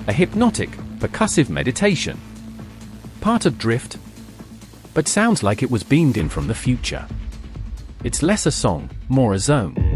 A hypnotic, percussive meditation. Part of Drift? But sounds like it was beamed in from the future. It's less a song, more a zone.